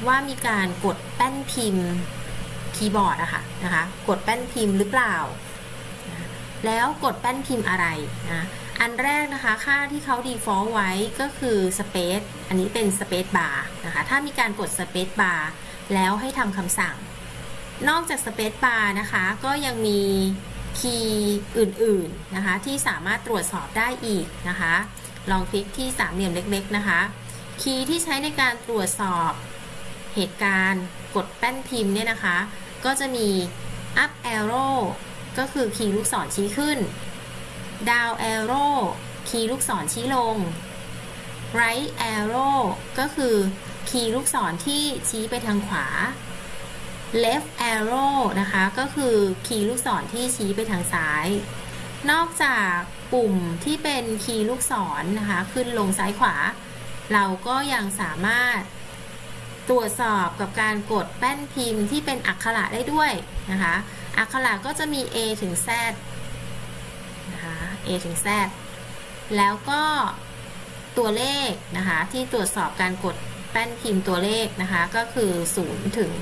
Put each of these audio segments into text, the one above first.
ว่ามีการกดแป้นพิมพ์คีย์บอร์ดอะค่ะนะคะกดแป้นพิมพ์หรือเปล่าแล้วกดแป้นพิมพ์อะไรนะอันแรกนะคะค่าที่เขา default ไว้ก็คือ space อันนี้เป็น space bar นะคะถ้ามีการกด space bar แล้วให้ทำคำสั่งนอกจาก space bar นะคะก็ยังมีคีย์อื่นๆนะคะที่สามารถตรวจสอบได้อีกนะคะลองคลิกที่สามเหลี่ยมเล็กๆนะคะคีย์ที่ใช้ในการตรวจสอบเหตุการณ์กดแป้นพิมพ์เนี่ยนะคะก็จะมี up arrow ก็คือคีย์ลูกศรชี้ขึ้น down arrow คีย์ลูกศรชี้ลง right arrow ก็คือคีย์ลูกศรที่ชี้ไปทางขวา left arrow นะคะก็คือคีย์ลูกศรที่ชี้ไปทางซ้ายนอกจากปุ่มที่เป็นคีย์ลูกศรนะคะขึ้นลงซ้ายขวาเราก็ยังสามารถตรวจสอบกับการกดแป้นพิมพ์ที่เป็นอักขระได้ด้วยนะคะอักขระก็จะมี A ถึง Z นะคะ A ถึง Z แล้วก็ตัวเลขนะคะที่ตรวจสอบการกดแป้นพิมพ์ตัวเลขนะคะก็คือ0ถึง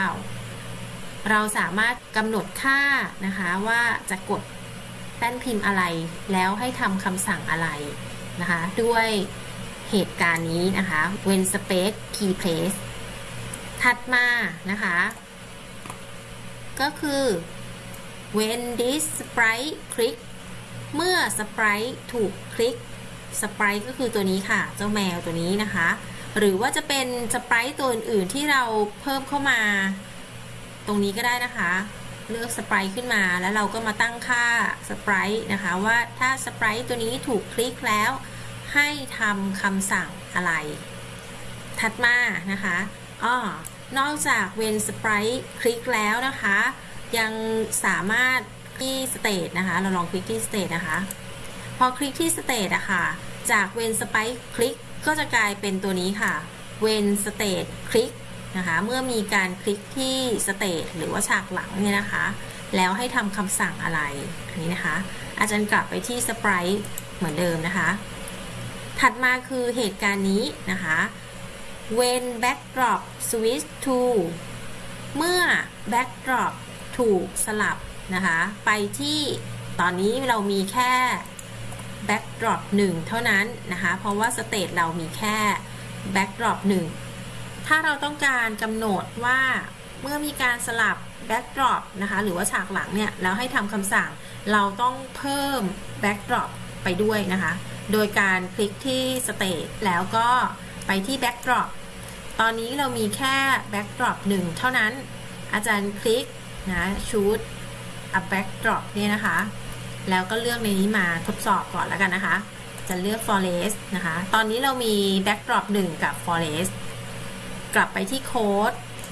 9เราสามารถกำหนดค่านะคะว่าจะกดแป้นพิมพ์อะไรแล้วให้ทำคำสั่งอะไรนะคะด้วยเหตุการณ์นี้นะคะ when space key place ถัดมานะคะก็คือ when this sprite click เมื่อ sprite ถูกคลิก sprite ก็คือตัวนี้ค่ะเจ้าแมวตัวนี้นะคะหรือว่าจะเป็น sprite ตัวอื่นๆที่เราเพิ่มเข้ามาตรงนี้ก็ได้นะคะเลือก sprite ขึ้นมาแล้วเราก็มาตั้งค่า sprite นะคะว่าถ้า sprite ตัวนี้ถูกคลิกแล้วให้ทำคำสั่งอะไรถัดมานะคะนอกจาก when sprite คลิกแล้วนะคะยังสามารถที่ state นะคะเราลองคลิกที่ state นะคะพอคลิกที่ state อะค่ะจาก when sprite คลิกก็จะกลายเป็นตัวนี้ค่ะ when state คลิกนะคะเมื่อมีการคลิกที่ state หรือว่าฉากหลังเนี่ยนะคะแล้วให้ทำคำสั่งอะไรอันนี้นะคะอาจารย์กลับไปที่ sprite เหมือนเดิมนะคะถัดมาคือเหตุการณ์นี้นะคะ when backdrop switch to เมื่อ backdrop ถูกสลับนะคะไปที่ตอนนี้เรามีแค่ backdrop 1เท่านั้นนะคะเพราะว่า state เรามีแค่ backdrop 1ถ้าเราต้องการกำหนดว่าเมื่อมีการสลับ backdrop นะคะหรือว่าฉากหลังเนี่ยแล้วให้ทำคำสั่งเราต้องเพิ่ม backdrop ไปด้วยนะคะโดยการคลิกที่ state แล้วก็ไปที่ backdrop ตอนนี้เรามีแค่ backdrop 1เท่านั้นอาจารย์คลิกนะ choose a backdrop เนี่ยนะคะแล้วก็เลือกในนี้มาทดสอบก่อนแล้วกันนะคะจะเลือก forest นะคะตอนนี้เรามี backdrop 1กับ forest กลับไปที่โค้ด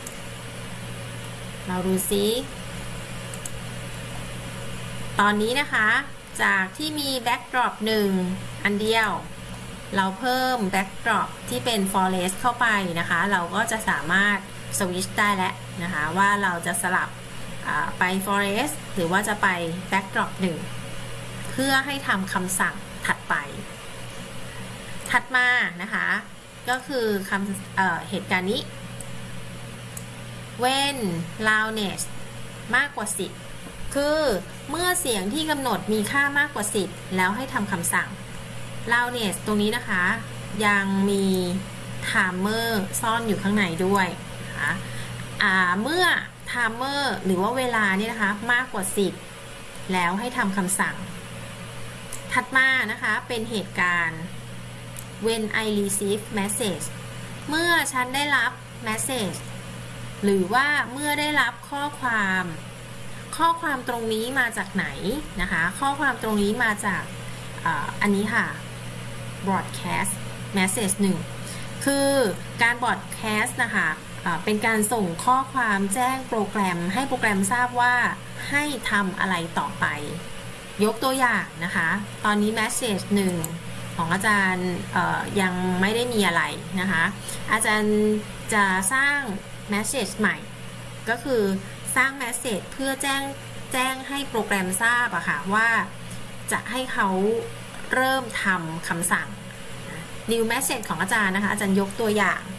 เราดูซิตอนนี้นะคะจากที่มี backdrop 1อันเดียวเราเพิ่ม backdrop ที่เป็น forest เข้าไปนะคะเราก็จะสามารถสวิตช์ได้แล้วนะคะว่าเราจะสลับไป forest หรือว่าจะไป backdrop 1เพื่อให้ทำคำสั่งถัดไปถัดมานะคะก็คือเหตุการณ์นี้ when loudness มากกว่า10คือเมื่อเสียงที่กำหนดมีค่ามากกว่า10แล้วให้ทำคำสั่ง loudness ตรงนี้นะคะยังมี timer ซ่อนอยู่ข้างในด้วยนะคะเมื่อ timer หรือว่าเวลาเนี่ยนะคะมากกว่า10แล้วให้ทำคำสั่งถัดมานะคะเป็นเหตุการณ์ when I receive message เมื่อฉันได้รับ message หรือว่าเมื่อได้รับข้อความตรงนี้มาจากไหนนะคะข้อความตรงนี้มาจากอันนี้ค่ะ broadcast message 1คือการ broadcast นะคะเป็นการส่งข้อความแจ้งโปรแกรมให้โปรแกรมทราบว่าให้ทำอะไรต่อไปยกตัวอย่างนะคะตอนนี้ message 1ของอาจารย์ยังไม่ได้มีอะไรนะคะอาจารย์จะสร้าง message ใหม่ก็คือสร้าง message เพื่อแจ้งให้โปรแกรมทราบอะค่ะว่าจะให้เขาเริ่มทำคำสั่ง new message ของอาจารย์นะคะอาจารย์ยกตัวอย่าง